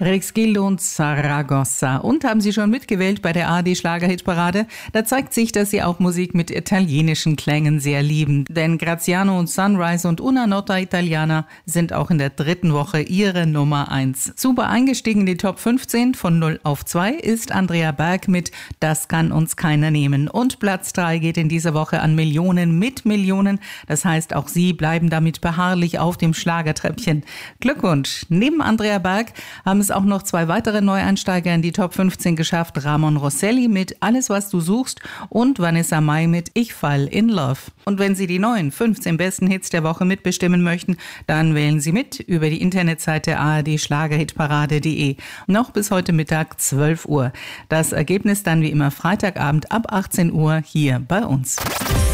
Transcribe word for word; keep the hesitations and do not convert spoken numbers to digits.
Resquillo und Saragossa. Und haben Sie schon mitgewählt bei der A R D-Schlagerhitparade? Da zeigt sich, dass Sie auch Musik mit italienischen Klängen sehr lieben. Denn Graziano und Sunrise und Una Nota Italiana sind auch in der dritten Woche Ihre Nummer eins. Super eingestiegen in die Top fünfzehn von null auf zwei ist Andrea Berg mit Das kann uns keiner nehmen. Und Platz drei geht in dieser Woche an Millionen mit Millionen. Das heißt, auch Sie bleiben damit beharrlich auf dem Schlagertreppchen. Glückwunsch! Neben Andrea Berg haben es auch noch zwei weitere Neueinsteiger in die Top fünfzehn geschafft. Ramon Rosselli mit Alles, was du suchst und Vanessa Mai mit Ich fall in Love. Und wenn Sie die neuen fünfzehn besten Hits der Woche mitbestimmen möchten, dann wählen Sie mit über die Internetseite a r d schlagerhitparade punkt d e. Noch bis heute Mittag zwölf Uhr. Das Ergebnis dann wie immer Freitagabend ab achtzehn Uhr hier bei uns.